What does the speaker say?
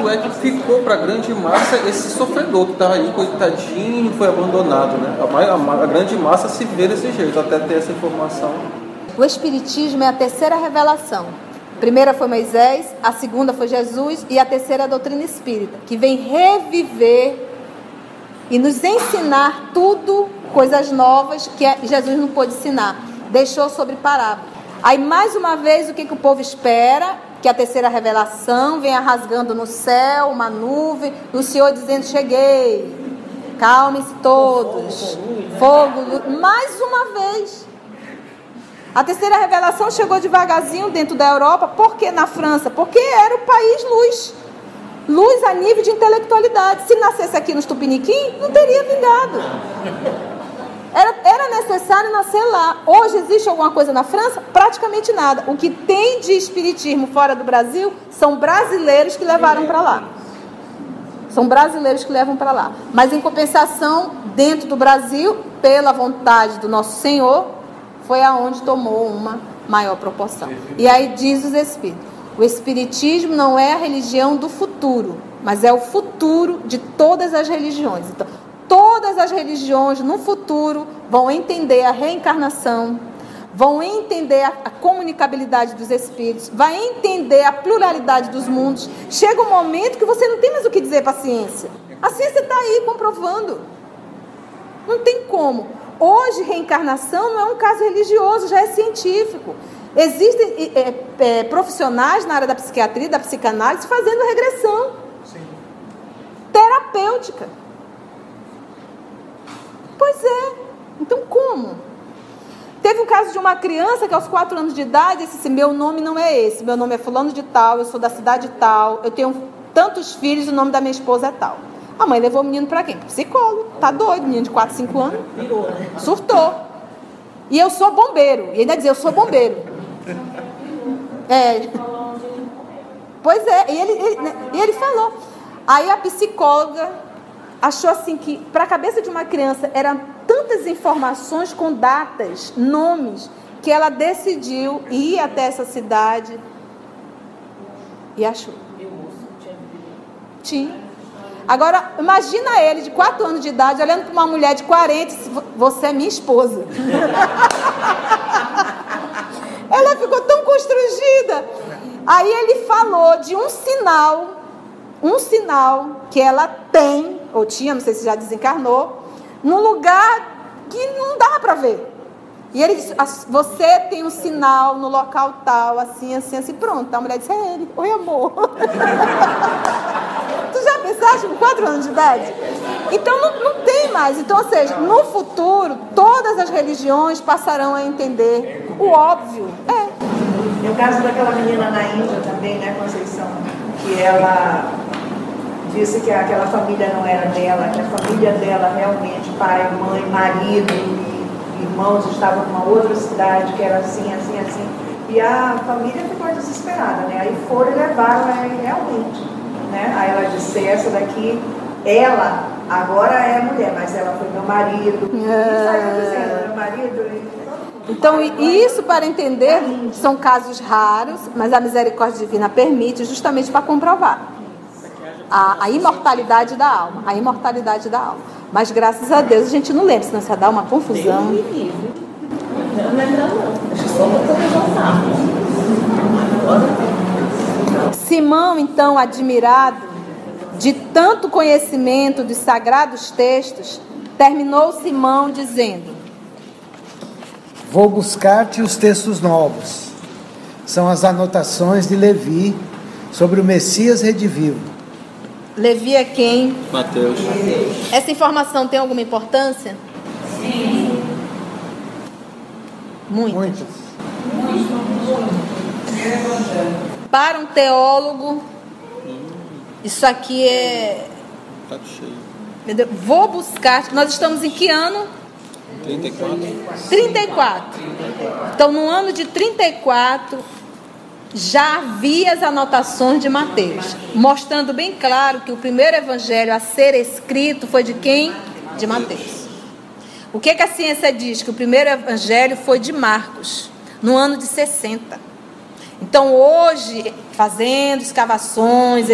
Tanto é que ficou para a grande massa esse sofredor que estava aí, coitadinho, foi abandonado, né? A grande massa se vê desse jeito, até ter essa informação. O Espiritismo é a terceira revelação. A primeira foi Moisés, a segunda foi Jesus e a terceira é a doutrina espírita, que vem reviver e nos ensinar tudo, coisas novas que Jesus não pôde ensinar. Deixou sobre parábola. Aí, mais uma vez, o que o povo espera? Que a terceira revelação venha rasgando no céu, uma nuvem, e o Senhor dizendo, cheguei, calmem-se todos, fogo, mais uma vez. A terceira revelação chegou devagarzinho dentro da Europa. Por que na França? Porque era o país luz. Luz a nível de intelectualidade. Se nascesse aqui nos Tupiniquim, não teria vingado. Era necessário nascer lá. Hoje existe alguma coisa na França? Praticamente nada. O que tem de espiritismo fora do Brasil são brasileiros que levaram para lá. São brasileiros que levam para lá. Mas em compensação, dentro do Brasil, pela vontade do nosso Senhor, foi aonde tomou uma maior proporção. E aí diz os Espíritos, o Espiritismo não é a religião do futuro, mas é o futuro de todas as religiões. Então, todas as religiões no futuro vão entender a reencarnação, vão entender a comunicabilidade dos espíritos, vai entender a pluralidade dos mundos. Chega um momento que você não tem mais o que dizer para a ciência. A ciência está aí comprovando. Não tem como. Hoje, reencarnação não é um caso religioso, já é científico. Existem profissionais na área da psiquiatria, da psicanálise, fazendo regressão. Sim. Terapêutica. Pois é. Então, como? Teve um caso de uma criança que aos 4 anos de idade disse assim, meu nome não é esse, meu nome é fulano de tal, eu sou da cidade tal, eu tenho tantos filhos, o nome da minha esposa é tal. A mãe levou o menino para quem? Para psicólogo. Tá doido, menino de 4, 5 anos. Surtou. E eu sou bombeiro. E ainda dizia, eu sou bombeiro. Pois é. E ele falou. Aí a psicóloga achou assim que para a cabeça de uma criança eram tantas informações com datas, nomes, que ela decidiu ir até essa cidade e achou. Tinha. Agora, imagina ele de 4 anos de idade, olhando para uma mulher de 40 e disse, você é minha esposa. Ela ficou tão constrangida. Aí ele falou de um sinal que ela tem, ou tinha, não sei se já desencarnou, num lugar que não dava para ver. E ele disse, você tem um sinal no local tal, assim, assim, assim, pronto. A mulher disse, é ele. Oi, amor. Tu já pensaste com 4 anos de idade? Então não tem mais. Então, ou seja, no futuro, todas as religiões passarão a entender o óbvio. E o caso daquela menina na Índia também, né, Conceição? Que ela disse que aquela família não era dela, que a família dela realmente, pai, mãe, marido, irmãos estavam numa outra cidade que era assim, assim, assim. E a família ficou desesperada, né? Aí foram e levaram ela realmente, né? Aí ela disse, essa daqui, ela agora é mulher, mas ela foi meu marido. E saiu dizendo, meu marido... Então, isso para entender, são casos raros, mas a misericórdia divina permite justamente para comprovar a imortalidade da alma, a imortalidade da alma. Mas graças a Deus a gente não lembra, senão isso vai dar uma confusão. Não lembra não. Acho que só vou Simão, então, admirado de tanto conhecimento dos sagrados textos, terminou Simão dizendo: vou buscar-te os textos novos. São as anotações de Levi sobre o Messias redivivo. Levi é quem? Mateus. Essa informação tem alguma importância? Sim. Muitas. Para um teólogo, isso aqui é... Tá cheio. Vou buscar... Nós estamos em que ano? 34. Então, no ano de 34... já havia as anotações de Mateus, mostrando bem claro que o primeiro evangelho a ser escrito foi de quem? De Mateus. O que a ciência diz? Que o primeiro evangelho foi de Marcos, no ano de 60. Então, hoje, fazendo escavações,